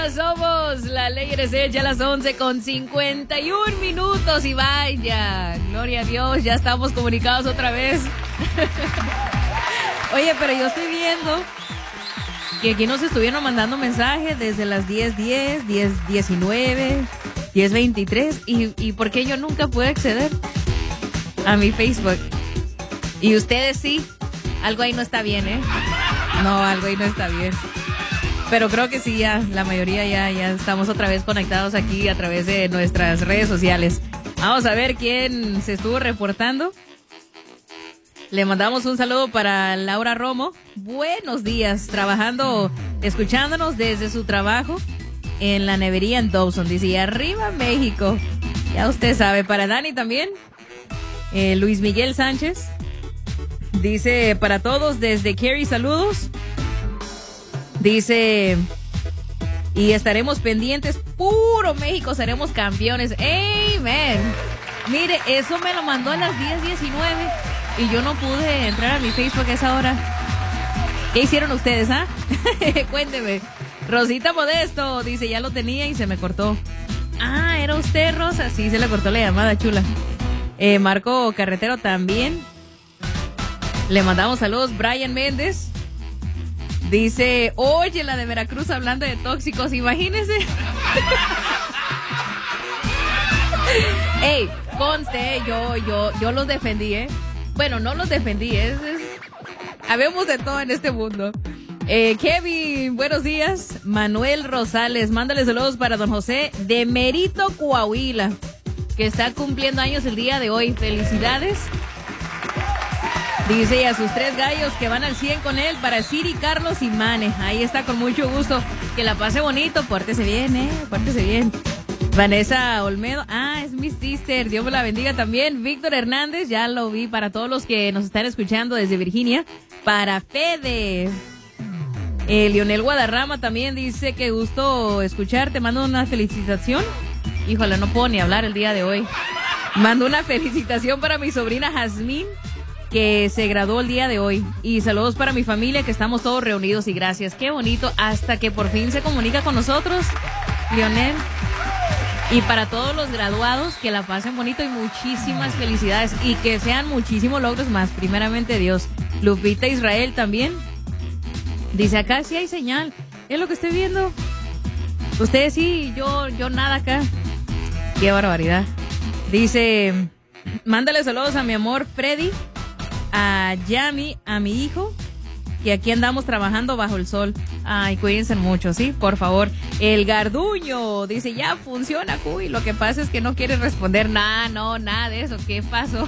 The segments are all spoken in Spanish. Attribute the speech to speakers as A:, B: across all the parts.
A: Somos la Ley RC, ya a las 11:51 y vaya, gloria a Dios, ya estamos comunicados otra vez. Oye, pero yo estoy viendo que aquí nos estuvieron mandando mensajes desde las 10:10, 10:19, 10:23 y ¿por qué yo nunca pude acceder a mi Facebook? Y ustedes sí, algo ahí no está bien, ¿eh? No, algo ahí no está bien. Pero creo que sí, ya la mayoría ya estamos otra vez conectados aquí a través de nuestras redes sociales. Vamos a ver quién se estuvo reportando. Le mandamos un saludo para Laura Romo. Buenos días, escuchándonos desde su trabajo en la nevería en Dawson. Dice, y arriba México. Ya usted sabe, para Dani también. Luis Miguel Sánchez. Dice, para todos desde Kerry, saludos. Dice, y estaremos pendientes, puro México, seremos campeones. ¡Amen! Mire, eso me lo mandó a las 10:19 y yo no pude entrar a mi Facebook a esa hora. ¿Qué hicieron ustedes, ah? Cuénteme. Rosita Modesto dice, ya lo tenía y se me cortó. Ah, ¿era usted, Rosa? Sí, se le cortó la llamada, chula. Marco Carretero también. Le mandamos saludos. Brian Méndez dice, oye, la de Veracruz hablando de tóxicos, imagínense. Ey, conste, yo los defendí, ¿eh? Bueno, no los defendí, habemos de todo en este mundo. Kevin, buenos días. Manuel Rosales, mándale saludos para don José de Merito, Coahuila, que está cumpliendo años el día de hoy. Felicidades. Dice, y a sus 3 gallos que van al 100 con él, para Siri, Carlos y Mane. Ahí está, con mucho gusto. Que la pase bonito, pórtese bien, pórtese bien. Vanessa Olmedo, es mi sister, Dios me la bendiga también. Víctor Hernández, ya lo vi, para todos los que nos están escuchando desde Virginia. Para Fede. Lionel Guadarrama también dice, que gusto escucharte, mando una felicitación. Híjole, no puedo ni hablar el día de hoy. Mando una felicitación para mi sobrina Jazmín, que se graduó el día de hoy. Y saludos para mi familia, que estamos todos reunidos, y gracias. Qué bonito, hasta que por fin se comunica con nosotros, Lionel. Y para todos los graduados, que la pasen bonito y muchísimas felicidades. Y que sean muchísimos logros más, primeramente Dios. Lupita Israel también. Dice, acá sí hay señal. Es lo que estoy viendo. Ustedes sí, yo nada acá. Qué barbaridad. Dice, mándale saludos a mi amor Freddy, a Yami, a mi hijo, y aquí andamos trabajando bajo el sol. Ay, cuídense mucho, sí, por favor. El Garduño dice, ya funciona, Cuy. Lo que pasa es que no quiere responder nada de eso. ¿Qué pasó?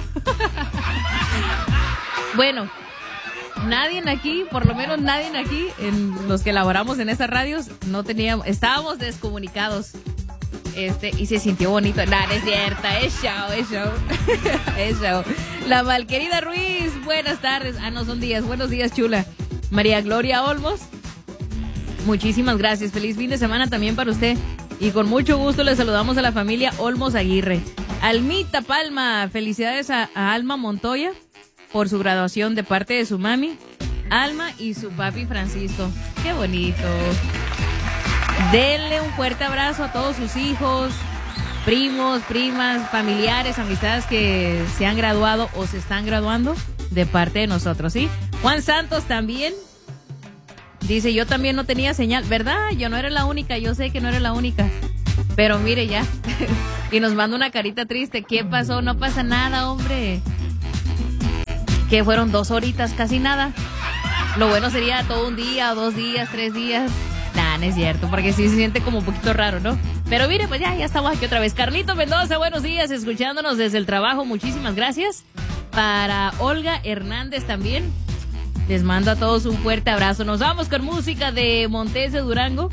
A: Bueno, nadie aquí, por lo menos nadie aquí, en los que laboramos en esas radios, estábamos descomunicados. Y se sintió bonito. No es cierta, es show. Es show. La malquerida Ruiz, buenas tardes. No son días, buenos días, chula. María Gloria Olmos, muchísimas gracias. Feliz fin de semana también para usted. Y con mucho gusto le saludamos a la familia Olmos Aguirre. Almita Palma, felicidades a Alma Montoya por su graduación de parte de su mami, Alma, y su papi Francisco. Qué bonito. Denle un fuerte abrazo a todos sus hijos, primos, primas, familiares, amistades que se han graduado o se están graduando de parte de nosotros, ¿sí? Juan Santos también dice, yo también no tenía señal, ¿verdad? Yo no era la única, yo sé que no era la única, pero mire ya. Y nos manda una carita triste. ¿Qué pasó? No pasa nada, hombre. Que fueron 2 horitas, casi nada. Lo bueno sería todo un día, 2 días, 3 días. No es cierto, porque sí se siente como un poquito raro, ¿no? Pero mire, pues ya estamos aquí otra vez. Carlito Mendoza, buenos días, escuchándonos desde el trabajo, muchísimas gracias. Para Olga Hernández también, les mando a todos un fuerte abrazo. Nos vamos con música de Montes de Durango.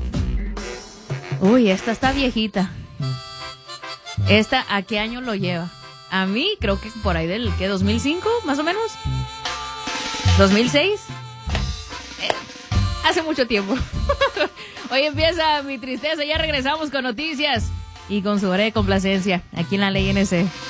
A: Uy, esta está viejita. ¿Esta a qué año lo lleva? A mí creo que por ahí del, ¿qué? ¿2005 más o menos? ¿2006? Hace mucho tiempo. Hoy empieza mi tristeza. Ya regresamos con noticias y con su hora de complacencia aquí en la Ley NC.